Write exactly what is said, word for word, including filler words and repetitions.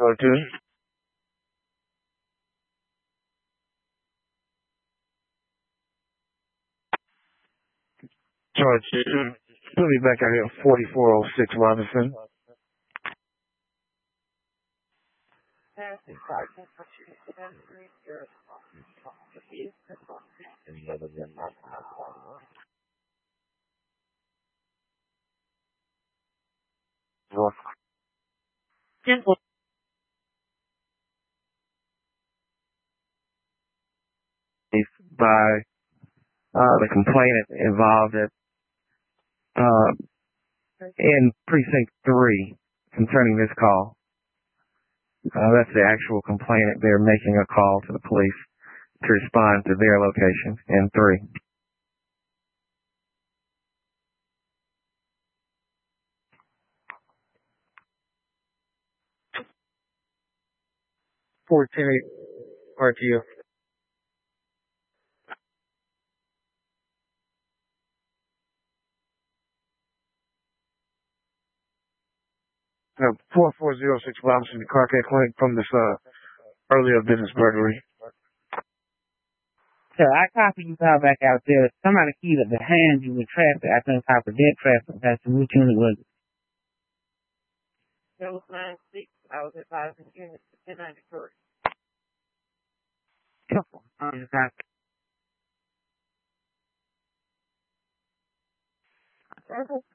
Charge two. Charge two. Put me back out here, forty-four oh six Robinson. By uh, the complainant involved at uh, in precinct three concerning this call. Uh, that's the actual complainant. They're making a call to the police to respond to their location in three. fourteen eight R T O. Uh, four four zero six Robinson, the car care clinic from this uh, earlier business burglary. So I copied you call back out there. Somebody keyed up the hands you with traffic. I think copy dead traffic. That's the which unit was it? That was nine six. I was advising units to ten ninety-three. Um, copy. Okay.